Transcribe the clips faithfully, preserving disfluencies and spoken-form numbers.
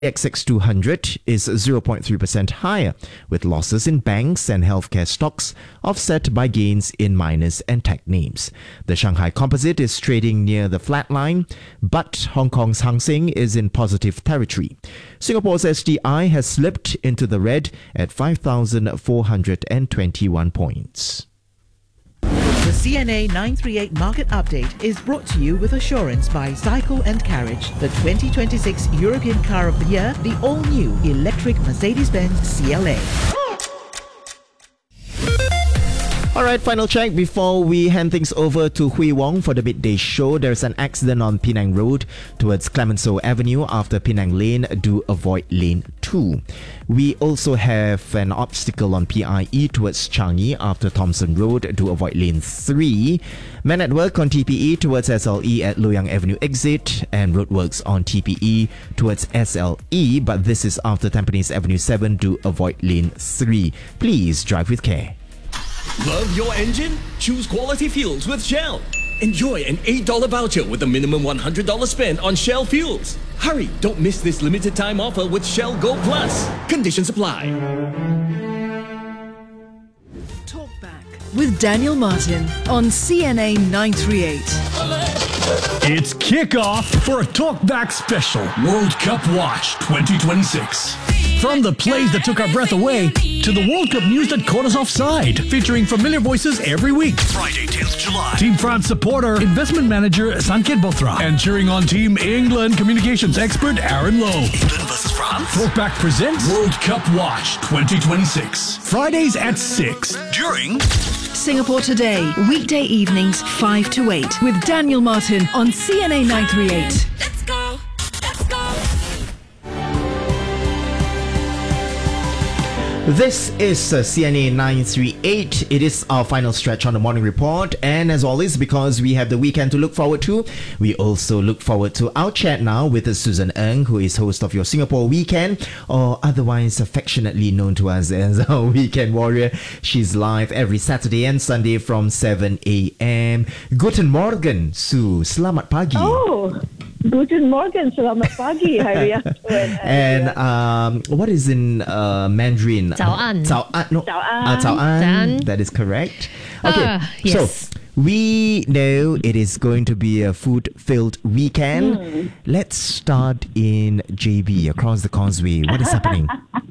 X X two hundred is zero point three percent higher, with losses in banks and healthcare stocks offset by gains in miners and tech names. The Shanghai Composite is trading near the flat line, but Hong Kong's Hang Seng is in positive territory. Singapore's S T I has slipped into the red at five thousand four hundred twenty-one points. The C N A nine three eight Market Update is brought to you with assurance by Cycle and Carriage, the twenty twenty-six European Car of the Year, the all-new electric Mercedes-Benz C L A. Alright, final check before we hand things over to Hui Wong for the midday show. There's an accident on Penang Road towards Clemenceau Avenue after Penang Lane. Do avoid lane two. We also have an obstacle on P I E towards Changi after Thomson Road. Do avoid lane three. Men at work on T P E towards S L E at Loyang Avenue exit, and roadworks on T P E towards S L E, but this is after Tampines Avenue seven. Do avoid lane three. Please drive with care. Love your engine? Choose quality fuels with Shell. Enjoy an eight dollars voucher with a minimum one hundred dollars spent on Shell fuels. Hurry, don't miss this limited time offer with Shell Go Plus. Conditions apply. Talk back with Daniel Martin on C N A nine three eight. It's kickoff for a Talkback Special World Cup Watch twenty twenty-six. From the plays that took our breath away to the World Cup news that caught us offside, featuring familiar voices every week. Friday, tenth of July. Team France supporter, investment manager Sanket Bothra, and cheering on Team England communications expert Aaron Lowe. England versus France. Talkback presents World Cup Watch twenty twenty-six. Fridays at six. During Singapore Today, weekday evenings five to eight with Daniel Martin on C N A nine three eight. Let's go. Let's go. This is uh, C N A nine three eight. It is our final stretch on the morning report, and as always, because we have the weekend to look forward to, we also look forward to our chat now with uh, Susan Ng, who is host of your Singapore Weekend, or otherwise affectionately known to us as our Weekend Warrior. She's live every Saturday and Sunday from seven a.m. Guten Morgen, Sue. Selamat pagi. Oh, Guten Morgen, selamat pagi, Hari And um, what is in uh, Mandarin? 早安. 早安. No. 早安. Uh, 早安. 早安. That is correct. Okay. Ah, yes. So we know it is going to be a food-filled weekend. Mm. Let's start in J B, across the causeway. What is happening?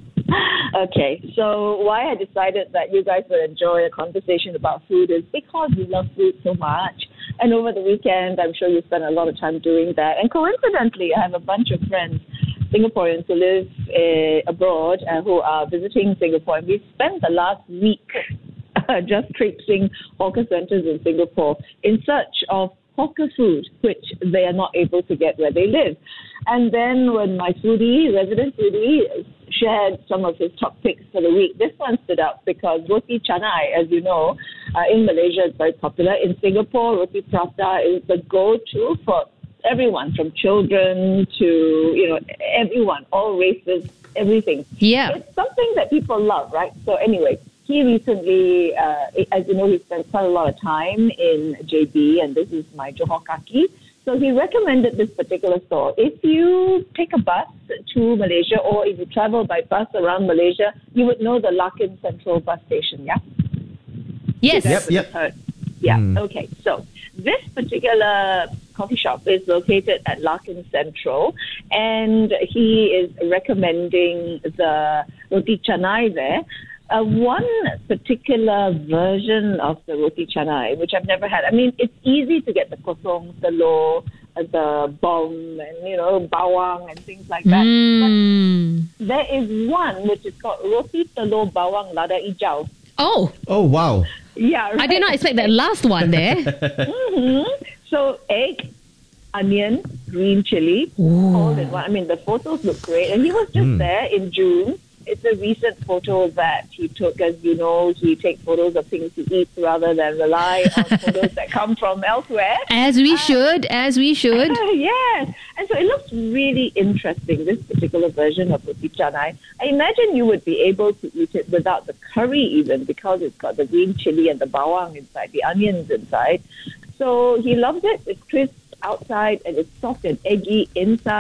Okay, so why I decided that you guys would enjoy a conversation about food is because we love food so much. And over the weekend, I'm sure you spent a lot of time doing that. And coincidentally, I have a bunch of friends, Singaporeans who live uh, abroad and who are visiting Singapore. And we spent the last week uh, just traipsing hawker centres in Singapore in search of hawker food, which they are not able to get where they live. And then when my foodie, resident foodie, shared some of his top picks for the week, this one stood out because roti canai, as you know, uh, in Malaysia is very popular. In Singapore, roti prata is the go-to for everyone, from children to, you know, everyone, all races, everything. Yeah. It's something that people love, right? So anyway, he recently, uh, as you know, he spent quite a lot of time in J B, and this is my Johor Kaki. So he recommended this particular store. If you take a bus to Malaysia, or if you travel by bus around Malaysia, you would know the Larkin Central bus station, yeah? Yes. Yep, yep. Heard. Yeah, Mm. okay. So this particular coffee shop is located at Larkin Central, and he is recommending the roti canai there. Uh, one particular version of the roti canai, which I've never had. I mean, it's easy to get the kosong, telur, uh, the bomb, and, you know, bawang and things like that. Mm. But there is one which is called roti telur bawang lada hijau. Oh, Oh, wow. Yeah, right. I did not expect that last one there. hmm So egg, onion, green chili, all in one. I mean, the photos look great. And he was just Mm. there in June. It's a recent photo that he took. As you know, he takes photos of things he eats rather than rely on photos that come from elsewhere. As we should, as we should. Yes. And so it looks really interesting, this particular version of roti canai. I imagine you would be able to eat it without the curry even, because it's got the green chili and the bawang inside, the onions inside. So he loves it. It's crisp outside and it's soft and eggy inside.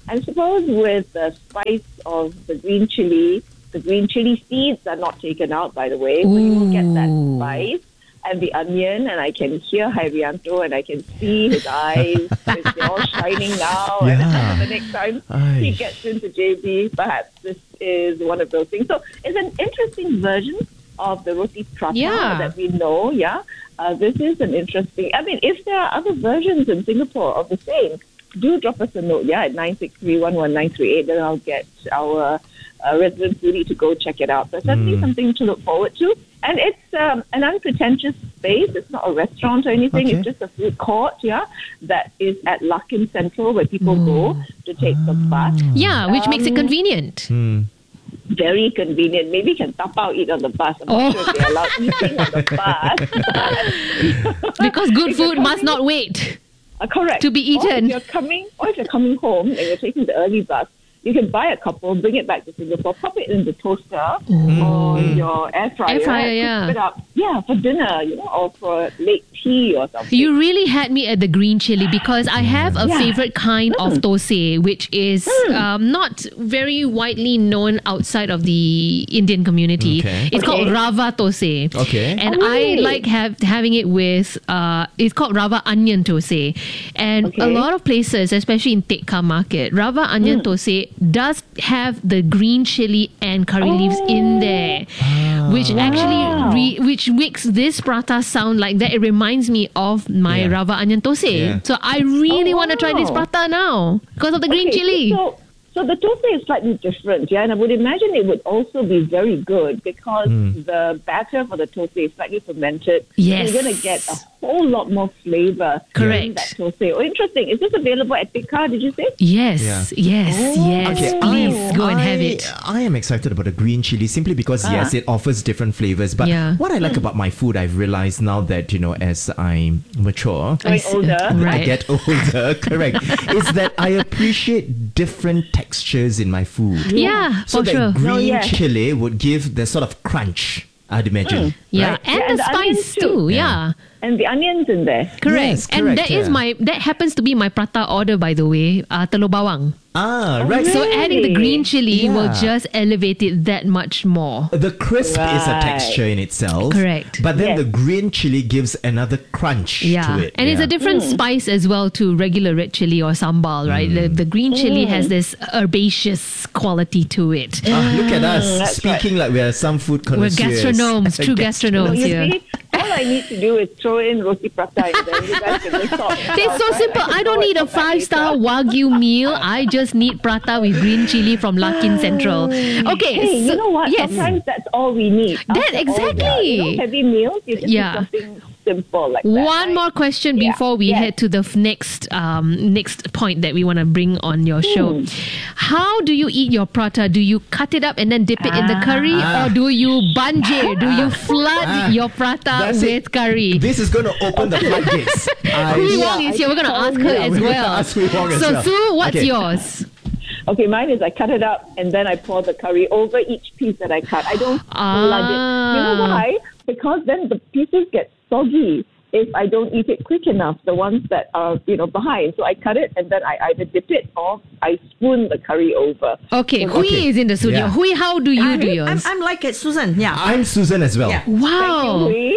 I suppose with the spice of the green chili, the green chili seeds are not taken out, by the way. So you will get that spice and the onion, and I can hear Hairianto and I can see his eyes. They're all shining now. Yeah. And the next time Aye. he gets into J B, perhaps this is one of those things. So it's an interesting version of the roti prata Yeah. that we know, yeah. Uh, this is an interesting... I mean, if there are other versions in Singapore of the same, do drop us a note, yeah, at nine six three, one one nine three eight. Then I'll get our uh, resident foodie to go check it out. So certainly Mm. something to look forward to. And it's um, an unpretentious space. It's not a restaurant or anything. Okay. It's just a food court, yeah, that is at Larkin Central where people go to take the bus. Yeah, which makes it Um, convenient. Mm. Very convenient. Maybe you can tap out, eat on the bus. I'm Oh. not sure if they allow eating on the bus. Because good If you're food must coming- not wait. Uh, correct. To be Or eaten. if you're coming, or if you're coming home and you're taking the early bus, you can buy a couple, bring it back to Singapore, pop it in the toaster or your air fryer, Air fryer, cook yeah. it up, yeah, for dinner, you know, or for late tea or something. You really had me at the green chili because I have a Yeah. favorite kind of thosai, which is um, not very widely known outside of the Indian community. Okay. It's called Okay. rava thosai. Okay. And Oh, I really? like have having it with, uh, it's called rava onion thosai. And a Okay. lot of places, especially in Tekka Market, rava onion thosai does have the green chili and curry leaves in there, which actually re- which makes this prata sound like that. It reminds me of my Yeah. rava onion thosai. Yeah. So I really Oh, want to try this wow. prata now because of the green Okay, chili. So, so the thosai is slightly different, yeah, and I would imagine it would also be very good because the batter for the thosai is slightly fermented. Yes. So you're going to get a whole lot more flavor Correct. in that thosai. Oh, interesting. Is this available at Tekka, did you say? Yes, Yeah. yes, yes. Okay, Please I- go and have I- it. I am excited about the green chili simply because yes, it offers different flavors. But Yeah. what I like about my food, I've realized now that you know, as I mature, Going see. older. I Right. get older. Correct. Is that I appreciate different textures in my food. Yeah, So for the sure. green Oh, yeah. chili would give the sort of crunch, I'd imagine. Yeah, right? and Yeah, the and the onions spice too. too. Yeah. And the onions in there. Correct. Yes, and correct, that is yeah. my that happens to be my prata order, by the way. Uh, telur bawang. Ah, right. So adding the green chili will Yeah. just elevate it that much more. The crisp is a Right. texture in itself. Correct. But then Yes. the green chili gives another crunch Yeah, to it. and it's a yeah. different spice as well to regular red chili or sambal, right? The, the green chili has this herbaceous quality to it. Ah, look at us that's speaking like we are some food We're connoisseurs. gastronomes, true gastronomes You here. see, all I need to do is throw in roti prata in there. You guys can just talk. It's so simple. I don't need a five-star Wagyu meal. I just need prata with green chili from Larkin Central. Okay. Hey, so- you know what? Yes. Sometimes that's all we need. That- After all exactly. the, you know, heavy meals, you just Yeah. need something simple like that. One right? more question Yeah. before we Yes. head to the f- next um, next point that we want to bring on your show. Hmm. How do you eat your prata? Do you cut it up and then dip it in the curry, Ah. or do you banjir? Do you flood Ah. your prata That's it. with curry? This is going to open the floodgates. I- Hui Yeah, Wong is I here. We're going to told ask her you. as We're gonna well. ask Hui Wong as so well. Sue, what's Okay. yours? Okay, mine is I cut it up and then I pour the curry over each piece that I cut. I don't flood it. You know Ah. why? Because then the pieces get soggy if I don't eat it quick enough, the ones that are, you know, behind. So I cut it and then I either dip it or I spoon the curry over. Okay, Hui Okay. is in the studio. Yeah. Hui, how do you I'm, do I'm, yours? I'm like it, Susan. Yeah. I'm Susan as well. Yeah. Wow. Hui.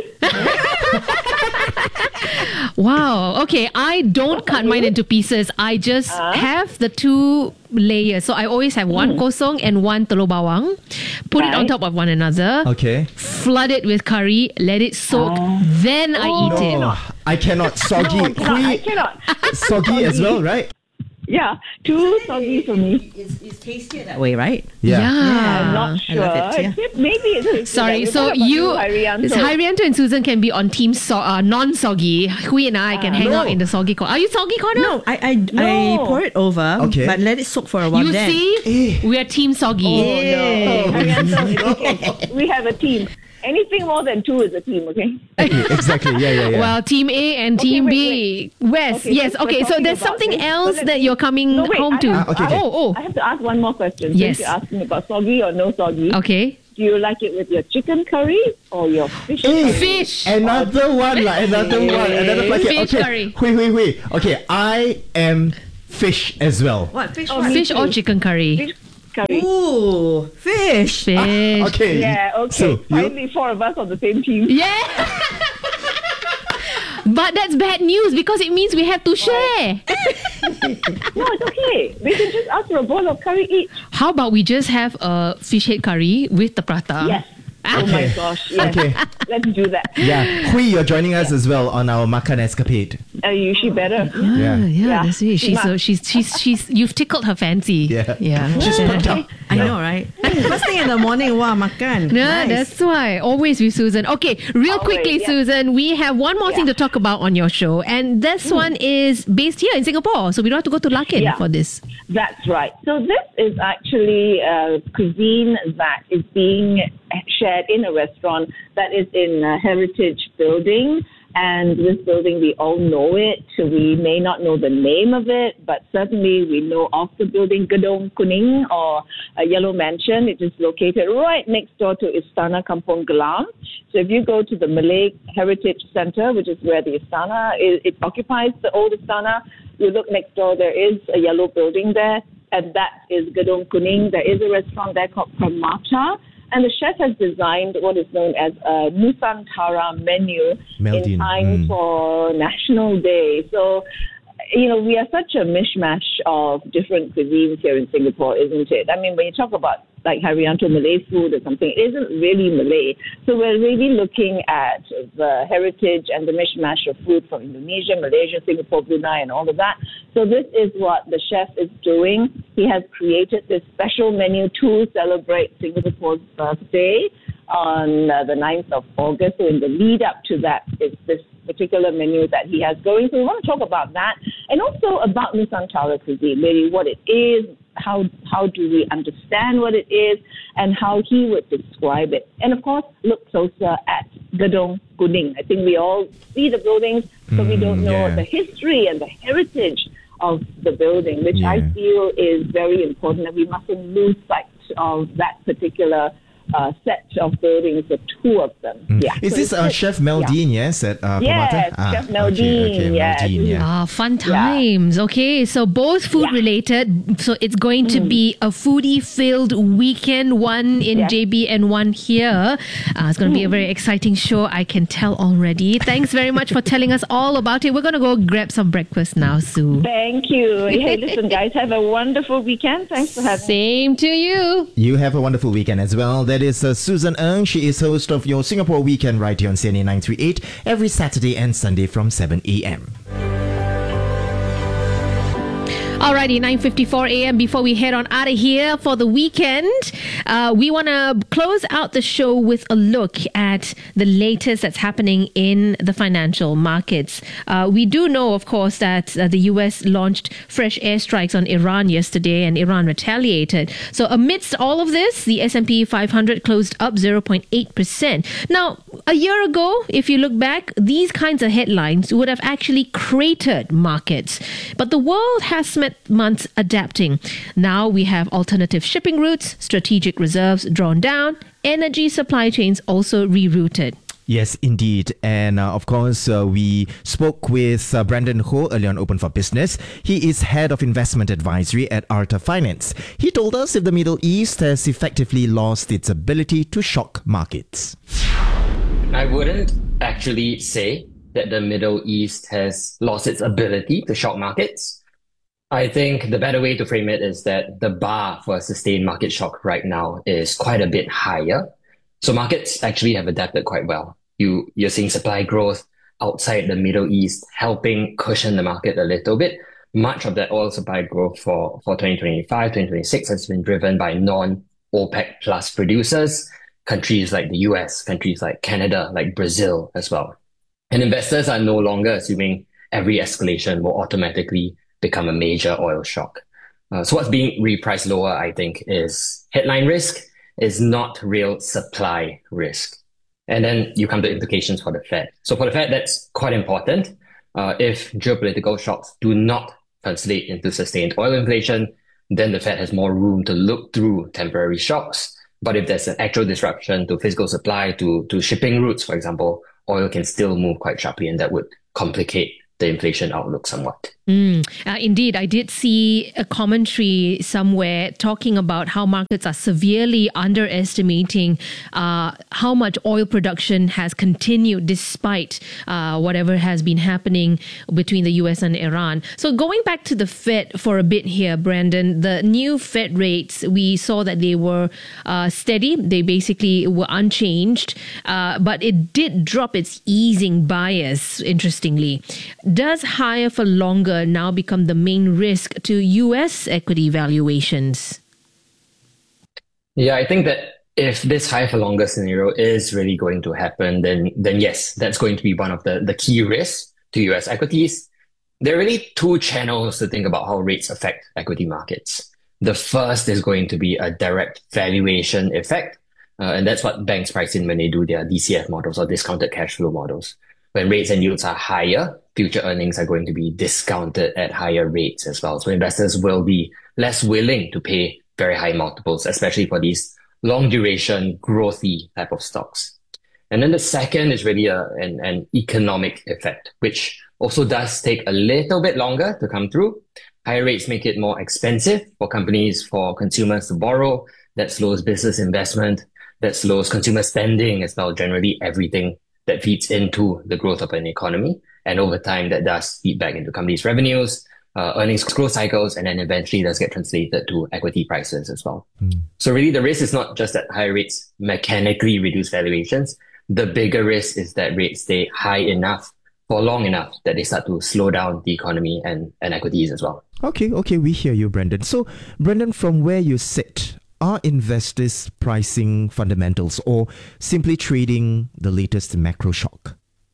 Wow. Okay, I don't cut mine into pieces. I just Uh? have the two layers. So I always have one kosong and one telur bawang. Put it on Right. top of one another. Okay. Flood it with curry. Let it soak. Then I eat it. No, I cannot. Soggy. No, I cannot. I Hui, cannot. soggy as well, right? Yeah, too soggy for me. It's, it's tastier that way, right? Yeah. I'm not I sure. love it, yeah. Except Maybe it's tastier Sorry, that way. so What about you, Harianto? Harianto and Susan can be on team so, uh, non-soggy. Hui and I can hang no. out in the soggy corner. Are you soggy corner? No, I I, No. I pour it over, Okay. but let it soak for a while. You then. see, we are team soggy. Oh, no. Harianto, it's okay. We have a team. Anything more than two is a team, okay? Okay, exactly. Yeah, yeah, yeah. Well, team A and Okay, team wait, B. West, Okay, yes. since we're Okay, so talking there's about something this, else so let that me- you're coming No, wait, home I to. have- Ah, okay, I have- Oh, I oh. have to ask one more question. Yes. Since you're asking about soggy or no soggy. Okay. Do you like it with your chicken curry or your fish curry? Fish. Another one, like another one, another packet. Fish okay. curry. Hui, hui, hui. Okay, I am fish as well. What fish? Oh, what? me Fish or too. chicken curry? Fish curry. Ooh, fish. Fish. Okay. Yeah, okay. So, you- Finally, four of us on the same team. Yeah. But that's bad news because it means we have to share. No, it's okay. We can just ask for a bowl of curry each. How about we just have a fish head curry with the prata? Yes. Oh my gosh, yes. Okay. Let's do that. Yeah. Hui, you're joining us as well on our Makan Escapade. Uh, you should better. Yeah, yeah, Yeah. that's it. She's so she's she's she's you've tickled her fancy. Yeah. Yeah. She's pumped up. I know, right? First thing in the morning, wow, makan. Yeah, Nice. that's why. Always with Susan. Okay, real Always, quickly, yeah. Susan, we have one more thing Yeah. to talk about on your show, and this one is based here in Singapore, so we don't have to go to Larkin Yeah. for this. That's right. So this is actually a cuisine that is being shared in a restaurant that is in a heritage building. And this building, we all know it. We may not know the name of it, but certainly we know of the building, Gedong Kuning, or a yellow mansion. It is located right next door to Istana Kampung Glam. So if you go to the Malay Heritage Center, which is where the Istana, it, it occupies the old Istana, you look next door, there is a yellow building there, and that is Gedong Kuning. There is a restaurant there called Pramata. And the chef has designed what is known as a Nusantara menu Meldine, in time mm. for National Day. So, you know, we are such a mishmash of different cuisines here in Singapore, isn't it? I mean, when you talk about like Haryanto Malay food or something, it isn't really Malay. So we're really looking at the heritage and the mishmash of food from Indonesia, Malaysia, Singapore, Brunei, and all of that. So this is what the chef is doing. He has created this special menu to celebrate Singapore's birthday on uh, the ninth of August. So in the lead up to that is this particular menu that he has going. So we want to talk about that and also about Nusantara cuisine, really what it is, how how do we understand what it is, and how he would describe it. And of course, look closer at Gedong Kuning. I think we all see the buildings, but we don't know yeah. the history and the heritage of the building, which I Yeah. feel is very important, and we mustn't lose sight of that particular uh, set of buildings, the two of them. Yeah. Is So this it's uh, just- Chef Meldine, yes, at uh, Yes, Pramata? Chef okay, Meldine, okay, yes. Meldine, yeah. Ah, fun times. Okay, so both food related. So it's going to be a foodie filled weekend, one in Yeah. J B and one here. Uh, it's going to be a very exciting show, I can tell already. Thanks very much for telling us all about it. We're going to go grab some breakfast now, Sue. Thank you. Hey, listen, guys, have a wonderful weekend. Thanks for having me. Same to you. You have a wonderful weekend as well. That is uh, Susan Ng. She is host of your Singapore Weekend right here on C N A nine three eight every Saturday and Sunday from seven a.m. Alrighty, nine fifty-four a.m. Before we head on out of here for the weekend, uh, we want to close out the show with a look at the latest that's happening in the financial markets. Uh, we do know, of course, that uh, the U S launched fresh airstrikes on Iran yesterday and Iran retaliated. So amidst all of this, the S and P five hundred closed up zero point eight percent. Now, a year ago, if you look back, these kinds of headlines would have actually cratered markets. But the world has spent months adapting. Now we have alternative shipping routes, strategic reserves drawn down, energy supply chains also rerouted. Yes, indeed. And uh, of course, uh, we spoke with uh, Brandon Ho earlier on Open for Business. He is head of investment advisory at Arta Finance. He told us if the Middle East has effectively lost its ability to shock markets. I wouldn't actually say that the Middle East has lost its ability to shock markets. I think the better way to frame it is that the bar for a sustained market shock right now is quite a bit higher. So markets actually have adapted quite well. You, you're seeing supply growth outside the Middle East helping cushion the market a little bit. Much of that oil supply growth for, for twenty twenty-five, twenty twenty-six has been driven by non-OPEC plus producers, countries like the U S, countries like Canada, like Brazil as well. And investors are no longer assuming every escalation will automatically become a major oil shock. Uh, so what's being repriced lower, I think, is headline risk, is not real supply risk. And then you come to implications for the Fed. So for the Fed, that's quite important. Uh, if geopolitical shocks do not translate into sustained oil inflation, then the Fed has more room to look through temporary shocks. But if there's an actual disruption to physical supply, to, to shipping routes, for example, oil can still move quite sharply, and that would complicate the inflation outlook somewhat. Mm, uh, indeed, I did see a commentary somewhere talking about how markets are severely underestimating uh, how much oil production has continued despite uh, whatever has been happening between the U S and Iran. So going back to the Fed for a bit here, Brandon, the new Fed rates, we saw that they were uh, steady. They basically were unchanged, uh, but it did drop its easing bias, interestingly. Does higher for longer now become the main risk to U S equity valuations? Yeah, I think that if this high for longer scenario is really going to happen, then then yes, that's going to be one of the, the key risks to U S equities. There are really two channels to think about how rates affect equity markets. The first is going to be a direct valuation effect, uh, and that's what banks price in when they do their D C F models or discounted cash flow models. When rates and yields are higher, future earnings are going to be discounted at higher rates as well. So investors will be less willing to pay very high multiples, especially for these long duration, growthy type of stocks. And then the second is really a, an, an economic effect, which also does take a little bit longer to come through. Higher rates make it more expensive for companies, for consumers to borrow. That slows business investment. That slows consumer spending as well, generally everything that feeds into the growth of an economy. And over time, that does feed back into companies' revenues, uh, earnings growth cycles, and then eventually does get translated to equity prices as well. Mm. So really, the risk is not just that higher rates mechanically reduce valuations. The bigger risk is that rates stay high enough for long enough that they start to slow down the economy and, and equities as well. Okay, okay, we hear you, Brendan. So, Brendan, from where you sit, are investors pricing fundamentals or simply trading the latest macro shock?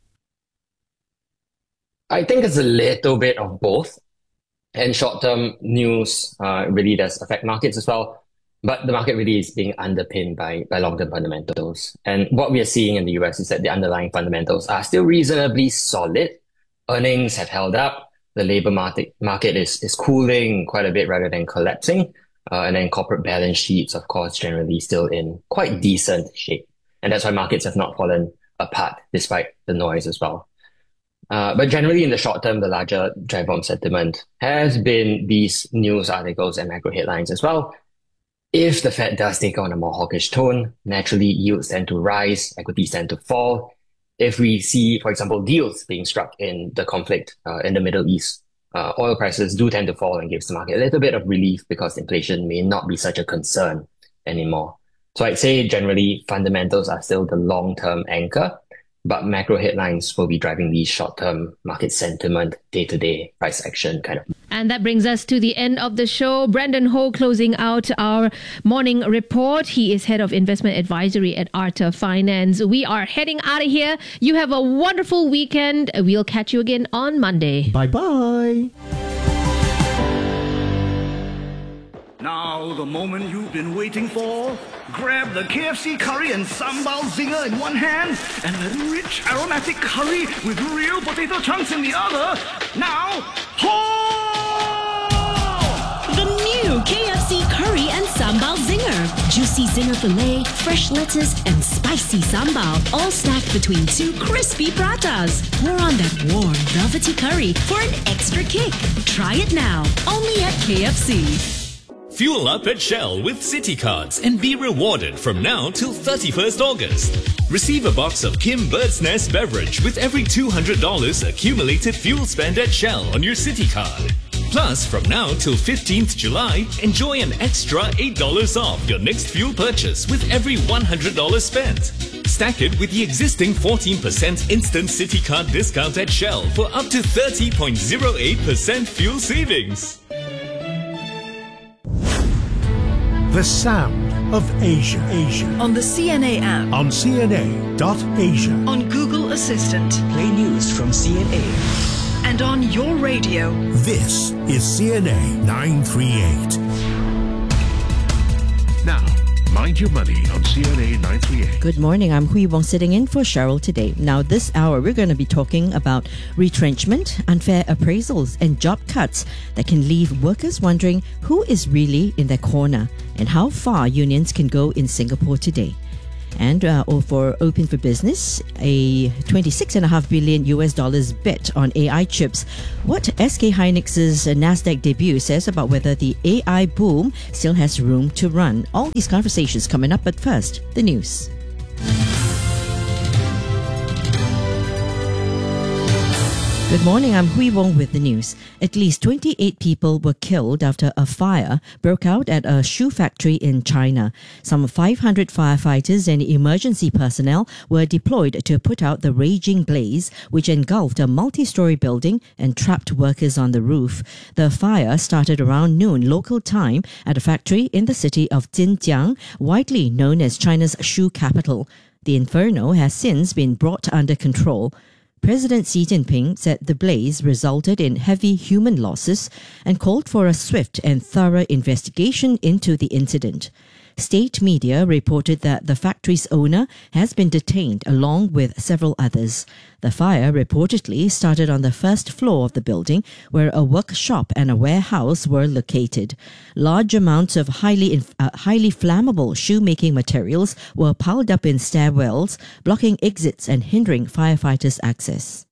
I think it's a little bit of both. And short-term news uh, really does affect markets as well. But the market really is being underpinned by, by long-term fundamentals. And what we are seeing in the U S is that the underlying fundamentals are still reasonably solid. Earnings have held up. The labor market, market is, is cooling quite a bit rather than collapsing. Uh, and then corporate balance sheets, of course, generally still in quite decent shape. And that's why markets have not fallen apart despite the noise as well. Uh, but generally in the short term, the larger driver of sentiment has been these news articles and macro headlines as well. If the Fed does take on a more hawkish tone, naturally yields tend to rise, equities tend to fall. If we see, for example, deals being struck in the conflict uh, in the Middle East, uh, oil prices do tend to fall and gives the market a little bit of relief because inflation may not be such a concern anymore. So I'd say generally fundamentals are still the long-term anchor, but macro headlines will be driving the short-term market sentiment, day-to-day price action kind of. And that brings us to the end of the show. Brandon Ho closing out our morning report. He is head of investment advisory at Arta Finance. We are heading out of here. You have a wonderful weekend. We'll catch you again on Monday. Bye-bye. Now, the moment you've been waiting for. Grab the K F C curry and sambal zinger in one hand and the rich aromatic curry with real potato chunks in the other. Now, ho! The new K F C curry and sambal zinger. Juicy zinger fillet, fresh lettuce, and spicy sambal, all stacked between two crispy pratas. Pour on that warm, velvety curry for an extra kick. Try it now, only at K F C. Fuel up at Shell with City Cards and be rewarded from now till thirty-first August. Receive a box of Kim Bird's Nest beverage with every two hundred dollars accumulated fuel spend at Shell on your City Card. Plus, from now till fifteenth July, enjoy an extra eight dollars off your next fuel purchase with every one hundred dollars spent. Stack it with the existing fourteen percent instant City Card discount at Shell for up to thirty point zero eight percent fuel savings. The sound of Asia. Asia. On the C N A app. On C N A dot Asia. On Google Assistant. Play news from C N A. And on your radio. This is C N A nine thirty-eight. Now, Mind Your Money on C N A nine thirty-eight. Good morning, I'm Hui Wong sitting in for Cheryl today. Now this hour we're going to be talking about retrenchment, unfair appraisals and job cuts that can leave workers wondering who is really in their corner and how far unions can go in Singapore today. And uh, or for Open for Business, a twenty-six point five billion U S dollars bet on A I chips. What S K Hynix's Nasdaq debut says about whether the A I boom still has room to run. All these conversations coming up, but first, the news. Good morning, I'm Hui Wong with the news. At least twenty-eight people were killed after a fire broke out at a shoe factory in China. Some five hundred firefighters and emergency personnel were deployed to put out the raging blaze, which engulfed a multi-story building and trapped workers on the roof. The fire started around noon local time at a factory in the city of Xinjiang, widely known as China's shoe capital. The inferno has since been brought under control. President Xi Jinping said the blaze resulted in heavy human losses and called for a swift and thorough investigation into the incident. State media reported that the factory's owner has been detained along with several others. The fire reportedly started on the first floor of the building, where a workshop and a warehouse were located. Large amounts of highly uh, highly flammable shoemaking materials were piled up in stairwells, blocking exits and hindering firefighters' access.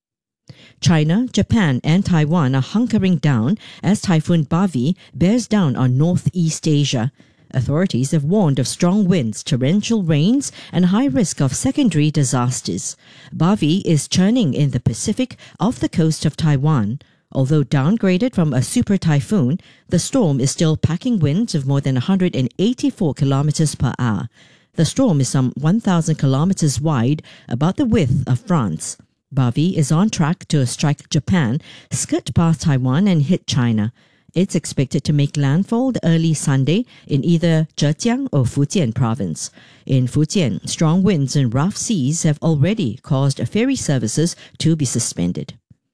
China, Japan and Taiwan are hunkering down as Typhoon Bavi bears down on Northeast Asia. Authorities have warned of strong winds, torrential rains, and high risk of secondary disasters. Bavi is churning in the Pacific off the coast of Taiwan. Although downgraded from a super typhoon, the storm is still packing winds of more than one hundred eighty-four kilometers per hour. The storm is some one thousand kilometers wide, about the width of France. Bavi is on track to strike Japan, skirt past Taiwan and hit China. It's expected to make landfall early Sunday in either Zhejiang or Fujian province. In Fujian, strong winds and rough seas have already caused ferry services to be suspended.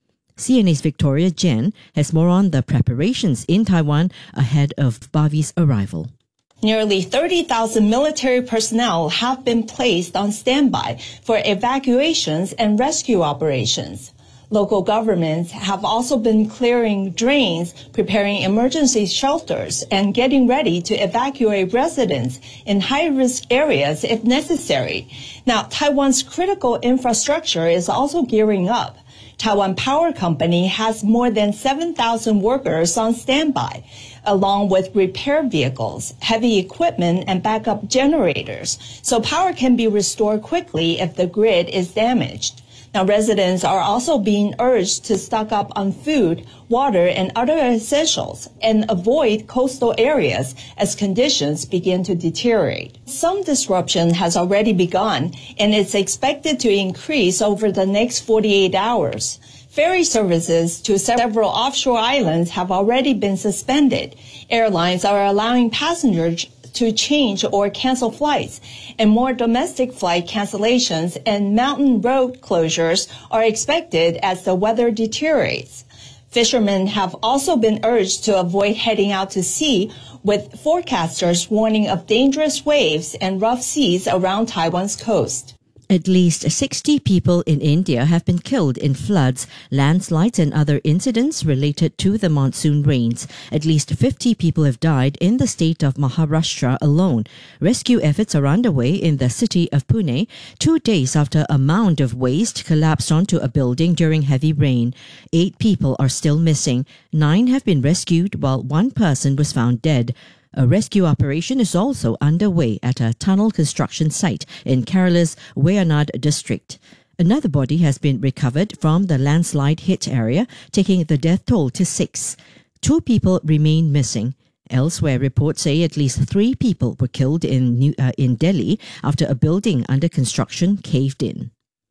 C N A's Victoria Jen has more on the preparations in Taiwan ahead of Bavi's arrival. Nearly thirty thousand military personnel have been placed on standby for evacuations and rescue operations. Local governments have also been clearing drains, preparing emergency shelters, and getting ready to evacuate residents in high-risk areas if necessary. Now, Taiwan's critical infrastructure is also gearing up. Taiwan Power Company has more than seven thousand workers on standby, along with repair vehicles, heavy equipment, and backup generators, so power can be restored quickly if the grid is damaged. Now, residents are also being urged to stock up on food, water, and other essentials and avoid coastal areas as conditions begin to deteriorate. Some disruption has already begun, and it's expected to increase over the next forty-eight hours. Ferry services to several offshore islands have already been suspended. Airlines are allowing passengers to change or cancel flights, and more domestic flight cancellations and mountain road closures are expected as the weather deteriorates. Fishermen have also been urged to avoid heading out to sea, with forecasters warning of dangerous waves and rough seas around Taiwan's coast. At least sixty people in India have been killed in floods, landslides and other incidents related to the monsoon rains. At least fifty people have died in the state of Maharashtra alone. Rescue efforts are underway in the city of Pune, two days after a mound of waste collapsed onto a building during heavy rain. Eight people are still missing. Nine have been rescued while one person was found dead. A rescue operation is also underway at a tunnel construction site in Kerala's Wayanad district. Another body has been recovered from the landslide hit area, taking the death toll to six. Two people remain missing. Elsewhere, reports say at least three people were killed in, New, uh, in Delhi after a building under construction caved in.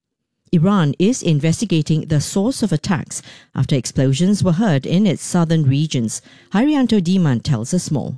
Iran is investigating the source of attacks after explosions were heard in its southern regions. Haryanto Diman tells us more.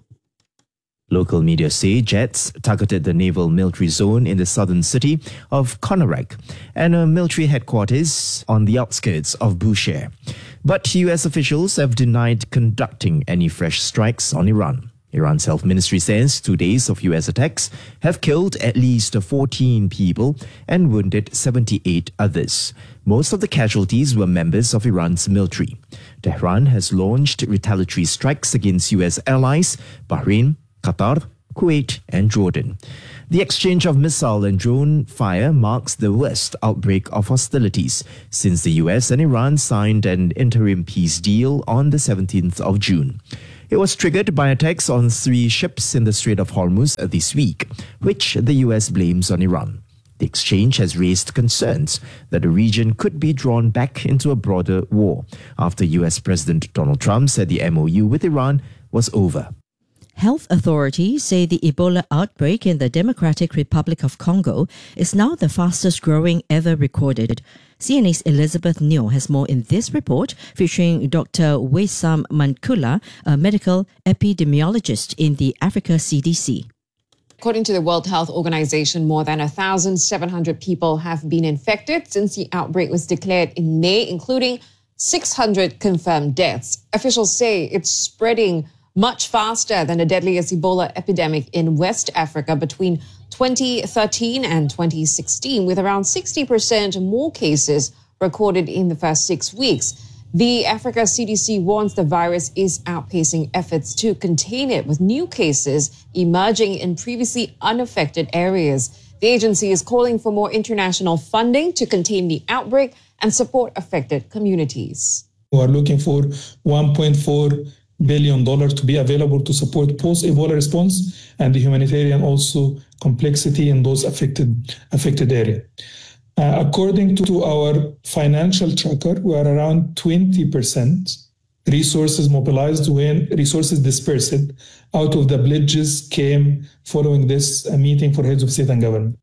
Local media say jets targeted the naval military zone in the southern city of Konarak and a military headquarters on the outskirts of Bushehr. But U S officials have denied conducting any fresh strikes on Iran. Iran's health ministry says two days of U S attacks have killed at least fourteen people and wounded seventy-eight others. Most of the casualties were members of Iran's military. Tehran has launched retaliatory strikes against U S allies, Bahrain, Qatar, Kuwait and Jordan. The exchange of missile and drone fire marks the worst outbreak of hostilities since the U S and Iran signed an interim peace deal on the seventeenth of June. It was triggered by attacks on three ships in the Strait of Hormuz this week, which the U S blames on Iran. The exchange has raised concerns that the region could be drawn back into a broader war after U S President Donald Trump said the M O U with Iran was over. Health authorities say the Ebola outbreak in the Democratic Republic of Congo is now the fastest growing ever recorded. C N A's Elizabeth Neo has more in this report featuring Doctor Wesam Mankula, a medical epidemiologist in the Africa C D C. According to the World Health Organization, more than one thousand seven hundred people have been infected since the outbreak was declared in May, including six hundred confirmed deaths. Officials say it's spreading much faster than the deadliest Ebola epidemic in West Africa between twenty thirteen and twenty sixteen, with around sixty percent more cases recorded in the first six weeks. The Africa C D C warns the virus is outpacing efforts to contain it, with new cases emerging in previously unaffected areas. The agency is calling for more international funding to contain the outbreak and support affected communities. We are looking for one point four billion dollars to be available to support post-Ebola response and the humanitarian also complexity in those affected affected area. Uh, according to our financial tracker, we are around twenty percent resources mobilized when resources dispersed out of the pledges came following this uh, meeting for heads of state and government.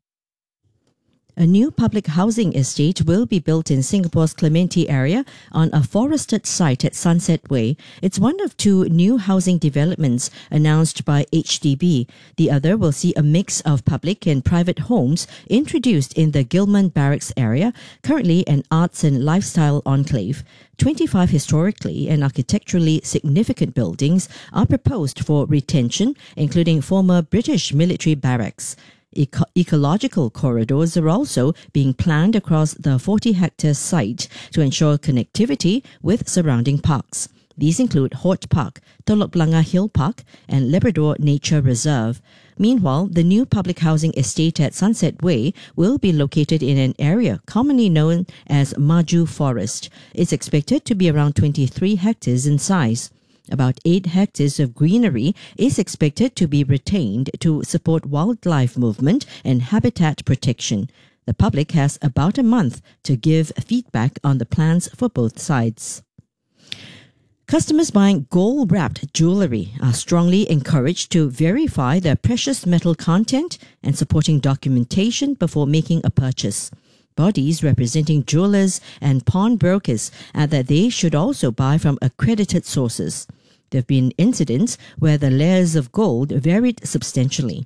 A new public housing estate will be built in Singapore's Clementi area on a forested site at Sunset Way. It's one of two new housing developments announced by H D B. The other will see a mix of public and private homes introduced in the Gillman Barracks area, currently an arts and lifestyle enclave. twenty-five historically and architecturally significant buildings are proposed for retention, including former British military barracks. Eco- ecological corridors are also being planned across the forty-hectare site to ensure connectivity with surrounding parks. These include Hort Park, Telok Blangah Hill Park, and Labrador Nature Reserve. Meanwhile, the new public housing estate at Sunset Way will be located in an area commonly known as Maju Forest. It's expected to be around twenty-three hectares in size. About eight hectares of greenery is expected to be retained to support wildlife movement and habitat protection. The public has about a month to give feedback on the plans for both sides. Customers buying gold-wrapped jewellery are strongly encouraged to verify their precious metal content and supporting documentation before making a purchase. Bodies representing jewellers and pawnbrokers add that they should also buy from accredited sources. There have been incidents where the layers of gold varied substantially.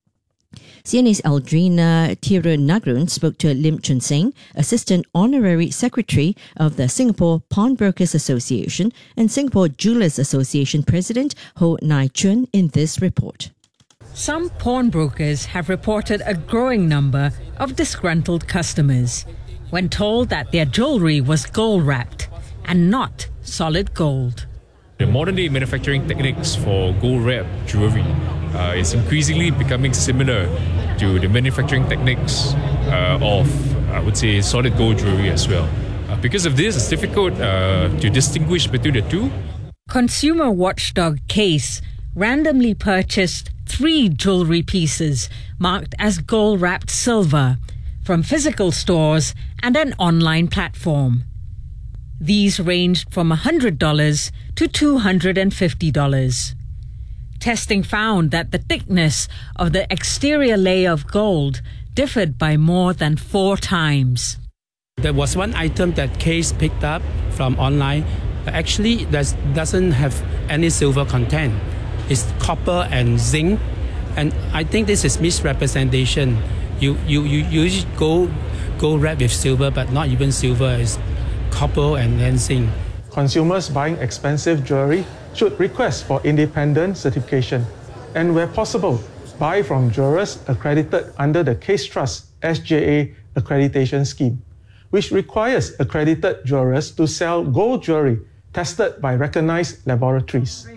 C N A's Aldrina Thirunagrun spoke to Lim Chun Seng, Assistant Honorary Secretary of the Singapore Pawnbrokers Association and Singapore Jewellers Association President Ho Nai Chun, in this report. Some pawnbrokers have reported a growing number of disgruntled customers when told that their jewellery was gold-wrapped and not solid gold. The modern-day manufacturing techniques for gold-wrapped jewellery uh, is increasingly becoming similar to the manufacturing techniques uh, of, I would say, solid gold jewellery as well. Uh, because of this, it's difficult uh, to distinguish between the two. Consumer watchdog Case randomly purchased three jewellery pieces marked as gold-wrapped silver from physical stores and an online platform. These ranged from one hundred dollars to two hundred fifty dollars. Testing found that the thickness of the exterior layer of gold differed by more than four times. There was one item that Case picked up from online. Actually, that doesn't have any silver content. It's copper and zinc, and I think this is misrepresentation. You you you usually go go wrap with silver, but not even silver. It's copper and then zinc. Consumers buying expensive jewelry should request for independent certification, and where possible, buy from jewelers accredited under the Case Trust S J A accreditation scheme, which requires accredited jewelers to sell gold jewelry tested by recognized laboratories.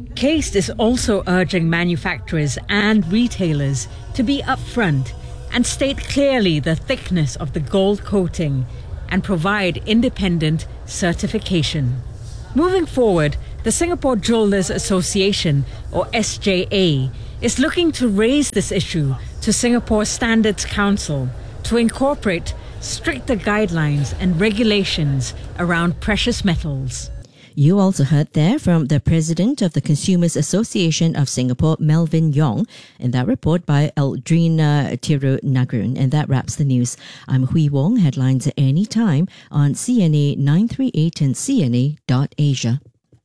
CASE is also urging manufacturers and retailers to be upfront and state clearly the thickness of the gold coating and provide independent certification. Moving forward, the Singapore Jewellers Association, or S J A, is looking to raise this issue to Singapore Standards Council to incorporate stricter guidelines and regulations around precious metals. You also heard there from the president of the Consumers Association of Singapore, Melvin Yong, in that report by Eldrina Tirunagrun. And that wraps the news. I'm Hui Wong. Headlines at any time on C N A nine three eight and C N A dot asia.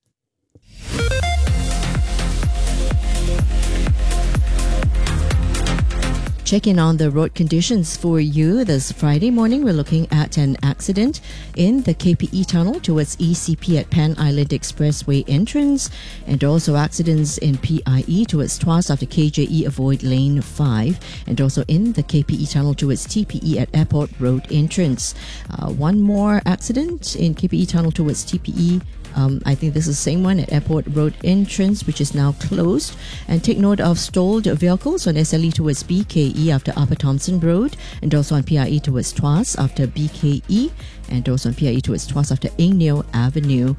Checking on the road conditions for you this Friday morning. We're looking at an accident in the K P E tunnel towards E C P at Pan Island Expressway entrance, and also accidents in P I E towards Tuas after K J E avoid lane five, and also in the K P E tunnel towards T P E at Airport Road entrance. Uh, one more accident in K P E tunnel towards T P E. Um, I think this is the same one at Airport Road entrance, which is now closed. And take note of stalled vehicles on S L E towards B K E after Upper Thompson Road, and also on P I E towards Tuas after B K E, and also on P I E towards Tuas after Eng Neo Avenue.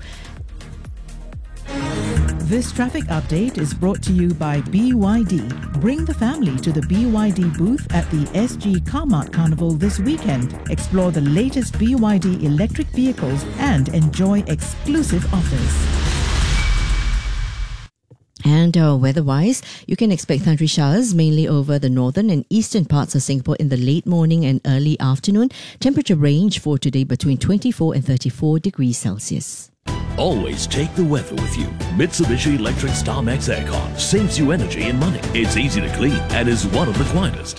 This traffic update is brought to you by B Y D. Bring the family to the B Y D booth at the S G Carmart Carnival this weekend. Explore the latest B Y D electric vehicles and enjoy exclusive offers. And uh, weather-wise, you can expect thundery showers mainly over the northern and eastern parts of Singapore in the late morning and early afternoon. Temperature range for today between twenty-four and thirty-four degrees Celsius. Always take the weather with you. Mitsubishi Electric Star Max Aircon saves you energy and money. It's easy to clean and is one of the quietest.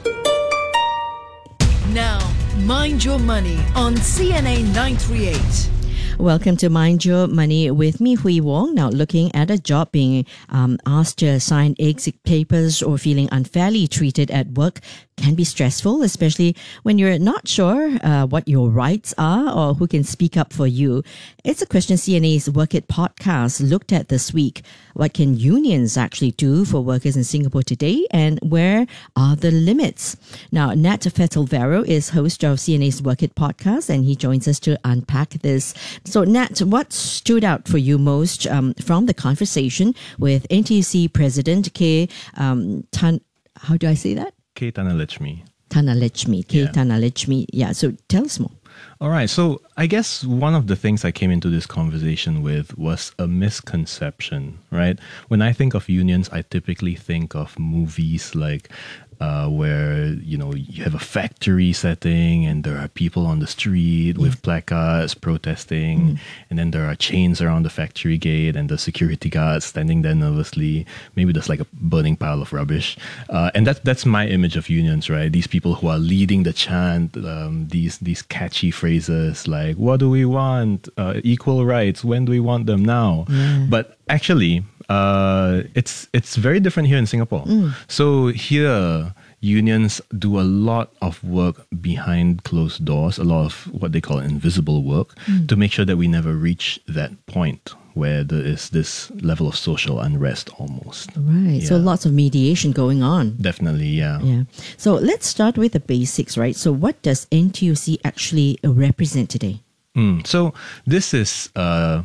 Now, mind your money on C N A nine three eight. Welcome to Mind Your Money with me, Hui Wong. Now, looking at a job, being um, asked to sign exit papers or feeling unfairly treated at work can be stressful, especially when you're not sure uh, what your rights are or who can speak up for you. It's a question C N A's Work It podcast looked at this week. What can unions actually do for workers in Singapore today, and where are the limits? Now, Nat Fetelvero is host of C N A's Work It podcast, and he joins us to unpack this. So, Nat, what stood out for you most um, from the conversation with N T U C President K. Um, Tan? How do I say that? K. Thanalachmi. Thanalachmi. K. Yeah. Thanalachmi. Yeah, so tell us more. All right. So I guess one of the things I came into this conversation with was a misconception, right? When I think of unions, I typically think of movies like uh, where, you know, you have a factory setting and there are people on the street yeah. with placards protesting. Mm. And then there are chains around the factory gate and the security guards standing there nervously. Maybe there's like a burning pile of rubbish. Uh, and that, that's my image of unions, right? These people who are leading the chant, um, these, these catchy phrases like, what do we want? Uh, equal rights. When do we want them? Now. Yeah. But actually, uh, it's it's very different here in Singapore. Mm. So here, unions do a lot of work behind closed doors, a lot of what they call invisible work, mm. to make sure that we never reach that point where there is this level of social unrest almost. Right. Yeah. So lots of mediation going on. Definitely, yeah. Yeah. So let's start with the basics, right? So what does N T U C actually represent today? Mm. So this is a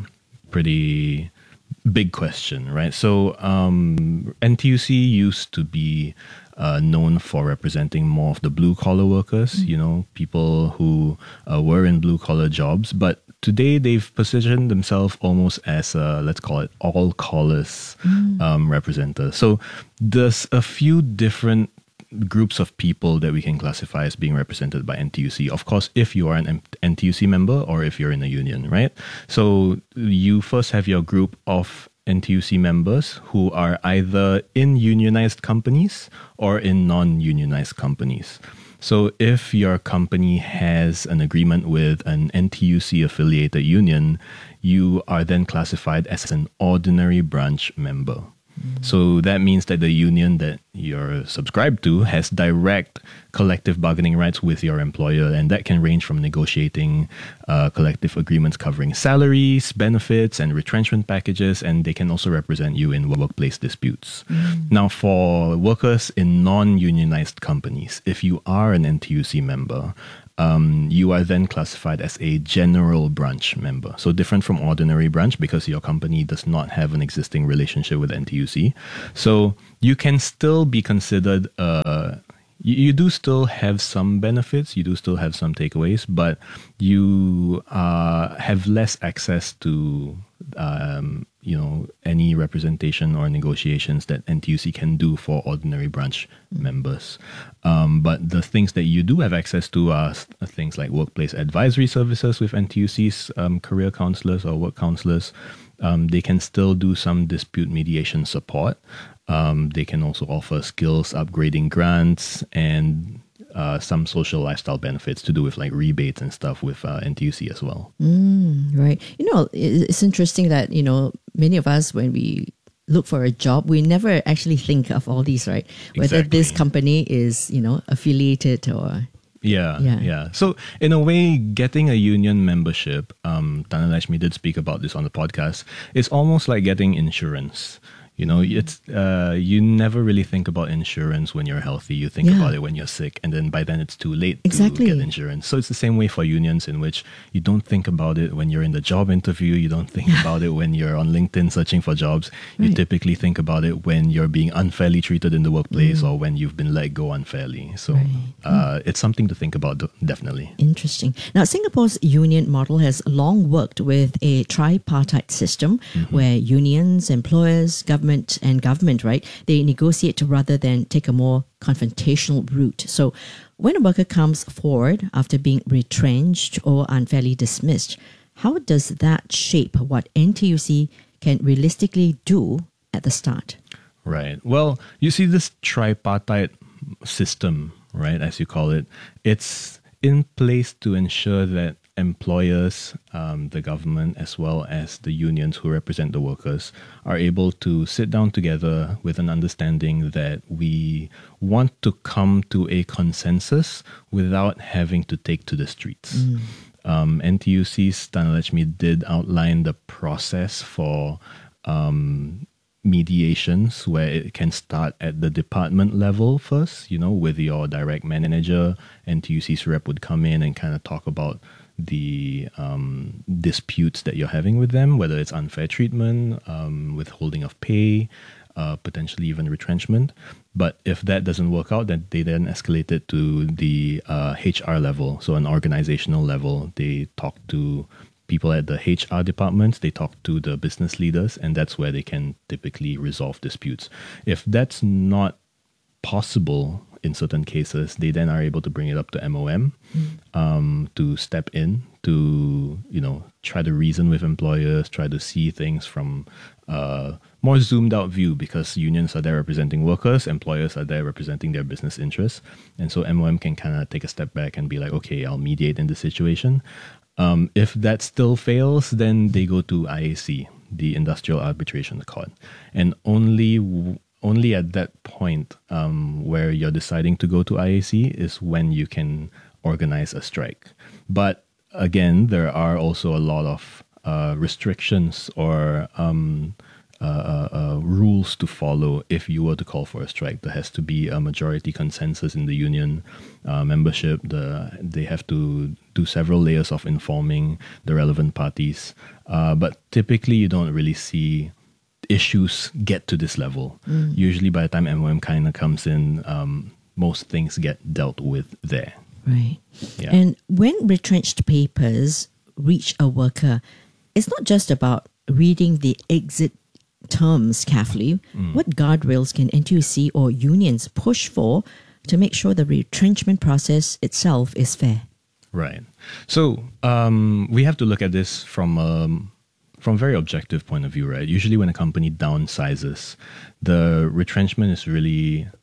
pretty big question, right? So um, N T U C used to be uh, known for representing more of the blue-collar workers, mm. you know, people who uh, were in blue-collar jobs. But today they've positioned themselves almost as a, let's call it, all-collars mm. um, representative. So there's a few different groups of people that we can classify as being represented by N T U C. Of course, if you are an N T U C member or if you're in a union, right? So you first have your group of N T U C members who are either in unionized companies or in non-unionized companies. So if your company has an agreement with an N T U C affiliated union, you are then classified as an ordinary branch member. So that means that the union that you're subscribed to has direct collective bargaining rights with your employer, and that can range from negotiating uh, collective agreements covering salaries, benefits, and retrenchment packages, and they can also represent you in workplace disputes. Mm. Now, for workers in non-unionized companies, if you are an N T U C member, Um, you are then classified as a general branch member. So different from ordinary branch because your company does not have an existing relationship with N T U C. So you can still be considered, uh, you, you do still have some benefits, you do still have some takeaways, but you uh, have less access to um, you know, any representation or negotiations that N T U C can do for ordinary branch mm. members. Um, but the things that you do have access to are things like workplace advisory services with N T U C's um, career counselors or work counselors. Um, they can still do some dispute mediation support. Um, they can also offer skills upgrading grants and Uh, some social lifestyle benefits to do with like rebates and stuff with uh, N T U C as well. Mm, right. You know, it's interesting that, you know, many of us, when we look for a job, we never actually think of all these, right? Whether Exactly. this company is, you know, affiliated or... Yeah, Yeah. yeah, So in a way, getting a union membership, um, Dhanalakshmi did speak about this on the podcast, is almost like getting insurance. You know, it's uh, you never really think about insurance when you're healthy. You think Yeah. about it when you're sick, and then by then it's too late Exactly. to get insurance. So it's the same way for unions, in which you don't think about it when you're in the job interview. You don't think about it when you're on LinkedIn searching for jobs. You Right. typically think about it when you're being unfairly treated in the workplace or when you've been let go unfairly. So uh, it's something to think about, definitely. Interesting. Now, Singapore's union model has long worked with a tripartite system where unions, employers, government, and government, right, they negotiate rather than take a more confrontational route. So when a worker comes forward after being retrenched or unfairly dismissed, how does that shape what N T U C can realistically do at the start? Right. Well, you see this tripartite system, right, as you call it, it's in place to ensure that employers, um, the government, as well as the unions who represent the workers, are able to sit down together with an understanding that we want to come to a consensus without having to take to the streets. Mm. Um, N T U C's Dhanalakshmi did outline the process for um, mediations, where it can start at the department level first, you know, with your direct manager. N T U C's rep would come in and kind of talk about the um, disputes that you're having with them, whether it's unfair treatment, um, withholding of pay, uh, potentially even retrenchment. But if that doesn't work out, then they then escalate it to the uh, H R level, so an organizational level. They talk to people at the H R departments, they talk to the business leaders, and that's where they can typically resolve disputes. If that's not possible in certain cases, they then are able to bring it up to M O M mm. um, to step in, to, you know, try to reason with employers, try to see things from a more zoomed out view, because unions are there representing workers, employers are there representing their business interests. And so M O M can kind of take a step back and be like, okay, I'll mediate in this situation. Um, if that still fails, then they go to I A C, the Industrial Arbitration Court. And only w- only at that point um, where you're deciding to go to I A C is when you can organize a strike. But again, there are also a lot of uh, restrictions or um, uh, uh, uh, rules to follow if you were to call for a strike. There has to be a majority consensus in the union uh, membership. The, they have to do several layers of informing the relevant parties. Uh, but typically, you don't really see issues get to this level. Mm. Usually by the time M O M kind of comes in, um, most things get dealt with there. Right. Yeah. And when retrenched papers reach a worker, it's not just about reading the exit terms carefully. Mm. What guardrails can N T U C or unions push for to make sure the retrenchment process itself is fair? Right. So um, we have to look at this from um, from a very objective point of view, right? Usually when a company downsizes, the retrenchment is really